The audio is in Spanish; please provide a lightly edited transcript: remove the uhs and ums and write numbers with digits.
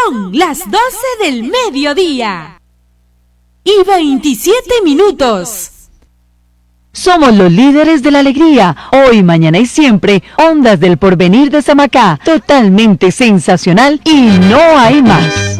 Son las 12 del mediodía y 27 minutos. Somos los líderes de la alegría, hoy, mañana y siempre, Ondas del Porvenir de Samacá, totalmente sensacional y no hay más.